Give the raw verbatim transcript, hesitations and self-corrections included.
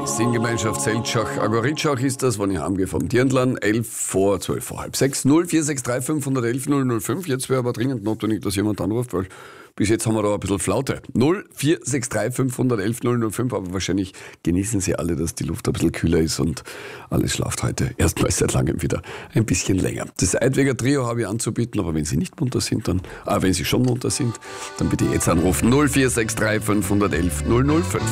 Singgemeinschaft Seltschach, Agoritschach ist das, wenn ich heimgehe vom Dirndlern, elf vor, zwölf vor halb sechs, null vier sechs drei fünf eins eins null null fünf. Jetzt wäre aber dringend notwendig, dass jemand anruft, weil bis jetzt haben wir da ein bisschen Flaute. null vier sechs drei fünf eins eins null null fünf, aber wahrscheinlich genießen Sie alle, dass die Luft ein bisschen kühler ist und alles schlaft heute erstmal seit langem wieder ein bisschen länger. Das Eidweger Trio habe ich anzubieten, aber wenn Sie nicht munter sind, dann, ah, wenn Sie schon munter sind, dann bitte jetzt anrufen null vier sechs drei fünf eins eins null null fünf.